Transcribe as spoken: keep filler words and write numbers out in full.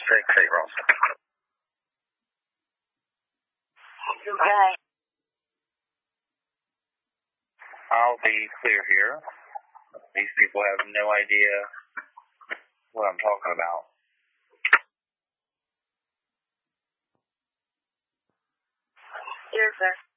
six eight Ralston. Okay. I'll be clear here. These people have no idea what I'm talking about. Yes, sir.